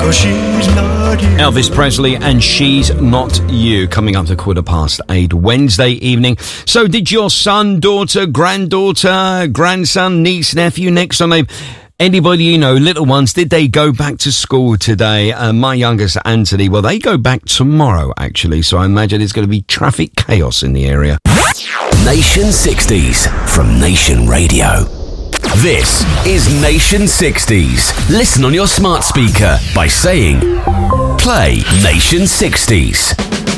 she's not you. Elvis Presley and She's Not You, coming up to 8:15 Wednesday evening. So did your son, daughter, granddaughter, grandson, niece, nephew, next door neighbour, anybody you know, little ones, did they go back to school today? My youngest, Anthony, well, they go back tomorrow, actually, so I imagine it's going to be traffic chaos in the area. Nation 60s from Nation Radio. This is Nation 60s. Listen on your smart speaker by saying, play Nation 60s.